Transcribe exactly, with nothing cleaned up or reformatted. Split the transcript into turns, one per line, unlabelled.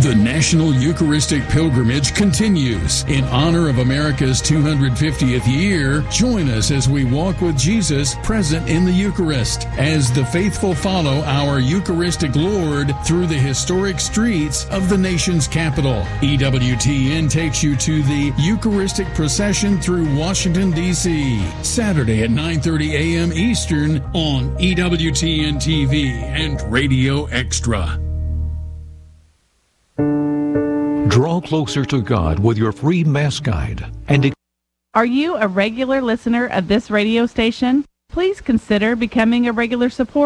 The National Eucharistic Pilgrimage continues. In honor of America's two hundred fiftieth year, join us as we walk with Jesus present in the Eucharist, as the faithful follow our Eucharistic Lord through the historic streets of the nation's capital. E W T N takes you to the Eucharistic procession through Washington, D C, Saturday at nine thirty a.m. Eastern on E W T N T V and Radio Extra.
Draw closer to God with your free Mass Guide. And
are you a regular listener of this radio station? Please consider becoming a regular supporter.